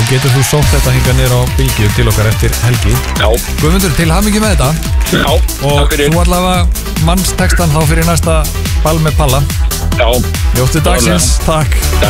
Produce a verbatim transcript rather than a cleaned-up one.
þá getur þú sótt þetta hingað niður á Bylgju til okkar eftir helgi. Já. Guðmundur, til hamingju með þetta. Já, og takk fyrir. þú allavega mannstekstan þá fyrir næsta ball með Palla. Já. Njóttu dagsins, takk.